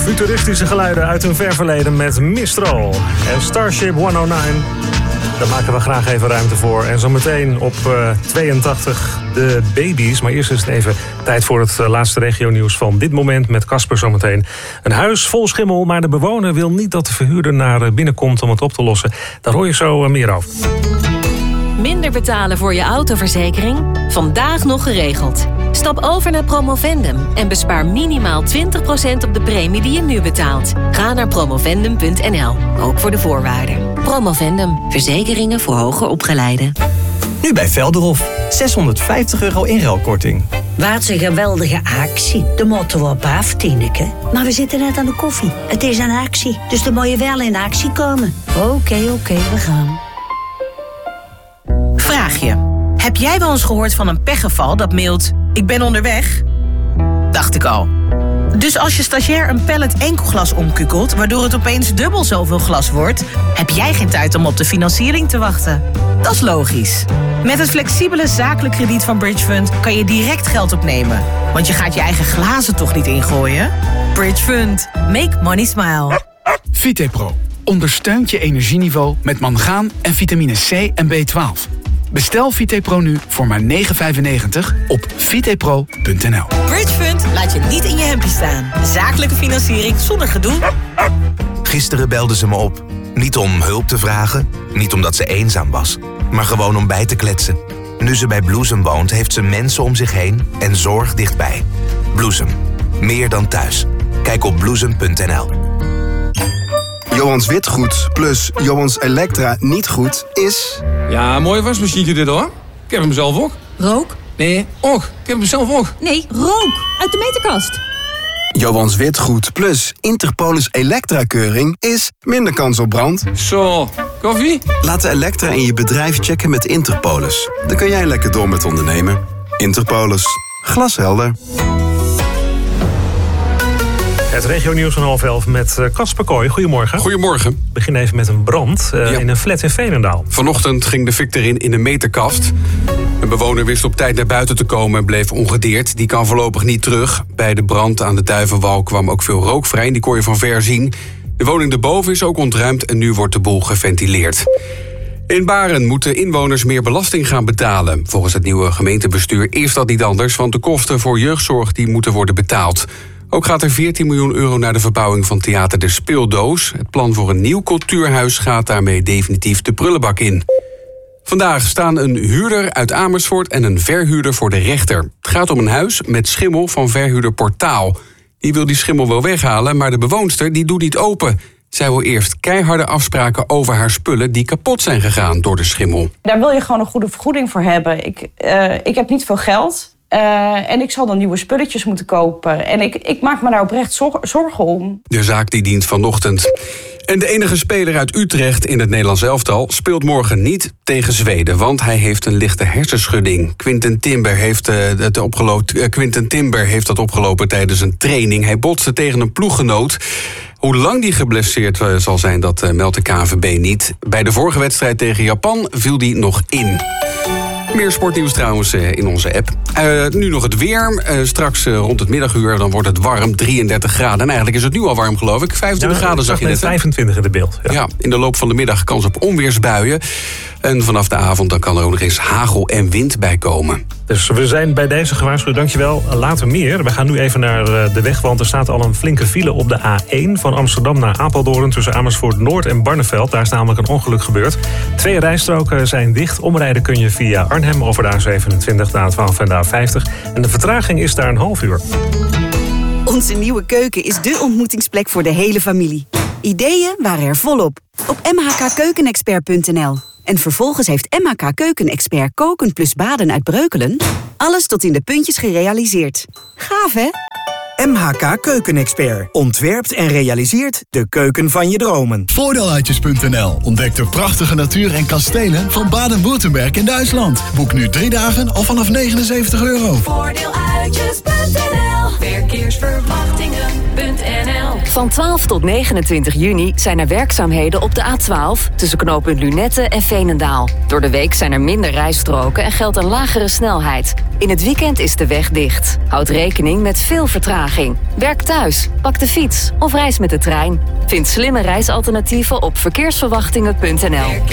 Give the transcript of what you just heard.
Futuristische geluiden uit een ver verleden met Mistral en Starship 109. Daar maken we graag even ruimte voor. En zometeen op 82 de baby's. Maar eerst is het even tijd voor het laatste regionieuws van dit moment met Casper zometeen. Een huis vol schimmel, maar de bewoner wil niet dat de verhuurder naar binnen komt om het op te lossen. Daar hoor je zo meer over. Minder betalen voor je autoverzekering? Vandaag nog geregeld. Stap over naar Promovendum en bespaar minimaal 20% op de premie die je nu betaalt. Ga naar promovendum.nl, ook voor de voorwaarden. Promovendum, verzekeringen voor hoger opgeleiden. Nu bij Velderhof, €650 inruilkorting. Wat een geweldige actie. De moeten we op af, Tineke. Maar we zitten net aan de koffie. Het is een actie, dus dan moet je wel in actie komen. Oké, we gaan. Vraag je. Heb jij wel eens gehoord van een pechgeval dat mailt: ik ben onderweg? Dacht ik al. Dus als je stagiair een pallet enkelglas omkukelt, waardoor het opeens dubbel zoveel glas wordt, heb jij geen tijd om op de financiering te wachten. Dat is logisch. Met het flexibele zakelijk krediet van Bridgefund kan je direct geld opnemen. Want je gaat je eigen glazen toch niet ingooien? Bridgefund. Make money smile. Vitepro ondersteunt je energieniveau met mangaan en vitamine C en B12. Bestel Vitepro nu voor maar €9,95 op vitepro.nl. Bridgefund laat je niet in je hempje staan. Zakelijke financiering zonder gedoe. Gisteren belde ze me op. Niet om hulp te vragen, niet omdat ze eenzaam was, maar gewoon om bij te kletsen. Nu ze bij Bloesem woont, heeft ze mensen om zich heen en zorg dichtbij. Bloesem. Meer dan thuis. Kijk op bloesem.nl. Johans Witgoed plus Johans Elektra niet goed is... Ja, een mooie wasmachine dit hoor. Ik heb hem zelf ook. Rook? Nee, ook. Ik heb hem zelf ook. Nee, rook. Uit de meterkast. Johans Witgoed plus Interpolis Elektra-keuring is minder kans op brand. Zo, koffie? Laat de Elektra in je bedrijf checken met Interpolis. Dan kun jij lekker door met ondernemen. Interpolis. Glashelder. Het regionieuws van 10:30 met Casper Kooi. Goedemorgen. Goedemorgen. We beginnen even met een brand in een flat in Veenendaal. Vanochtend ging de fik erin in de meterkast. Een bewoner wist op tijd naar buiten te komen en bleef ongedeerd. Die kan voorlopig niet terug. Bij de brand aan de Duivenwal kwam ook veel rook vrij. Die kon je van ver zien. De woning erboven is ook ontruimd en nu wordt de boel geventileerd. In Baren moeten inwoners meer belasting gaan betalen. Volgens het nieuwe gemeentebestuur is dat niet anders, want de kosten voor jeugdzorg die moeten worden betaald. Ook gaat er €14 miljoen naar de verbouwing van Theater de Speeldoos. Het plan voor een nieuw cultuurhuis gaat daarmee definitief de prullenbak in. Vandaag staan een huurder uit Amersfoort en een verhuurder voor de rechter. Het gaat om een huis met schimmel van verhuurder Portaal. Die wil die schimmel wel weghalen, maar de bewoonster die doet niet open. Zij wil eerst keiharde afspraken over haar spullen die kapot zijn gegaan door de schimmel. Daar wil je gewoon een goede vergoeding voor hebben. Ik heb niet veel geld. En ik zal dan nieuwe spulletjes moeten kopen. En ik maak me daar oprecht zorgen om. De zaak die dient vanochtend. En de enige speler uit Utrecht in het Nederlands elftal speelt morgen niet tegen Zweden, want hij heeft een lichte hersenschudding. Quinten Timber heeft dat opgelopen tijdens een training. Hij botste tegen een ploeggenoot. Hoe lang die geblesseerd zal zijn, dat meldt de KNVB niet. Bij de vorige wedstrijd tegen Japan viel die nog in. Meer sportnieuws trouwens in onze app. Nu nog het weer. Straks rond het middaguur dan wordt het warm, 33 graden. En eigenlijk is het nu al warm, geloof ik. 25 graden zag je net. 25 in de beeld. Ja, in de loop van de middag kans op onweersbuien. En vanaf de avond dan kan er ook nog eens hagel en wind bij komen. Dus we zijn bij deze gewaarschuwd. Dankjewel. Later meer. We gaan nu even naar de weg, want er staat al een flinke file op de A1... van Amsterdam naar Apeldoorn tussen Amersfoort Noord en Barneveld. Daar is namelijk een ongeluk gebeurd. 2 rijstroken zijn dicht. Omrijden kun je via Arnhem over de A27, de A12 en de A50. En de vertraging is daar een half uur. Onze nieuwe keuken is dé ontmoetingsplek voor de hele familie. Ideeën waren er volop. Op mhkkeukenexpert.nl. En vervolgens heeft MHK Keukenexpert koken plus baden uit Breukelen alles tot in de puntjes gerealiseerd. Gaaf, hè? MHK Keukenexpert ontwerpt en realiseert de keuken van je dromen. Voordeeluitjes.nl ontdekt de prachtige natuur en kastelen van Baden-Württemberg in Duitsland. Boek nu 3 dagen al vanaf €79. Voordeeluitjes.nl. Verkeersverwachtingen.nl. Van 12 tot 29 juni zijn er werkzaamheden op de A12... tussen knooppunt Lunette en Veenendaal. Door de week zijn er minder rijstroken en geldt een lagere snelheid. In het weekend is de weg dicht. Houd rekening met veel vertraging. Werk thuis, pak de fiets of reis met de trein. Vind slimme reisalternatieven op verkeersverwachtingen.nl.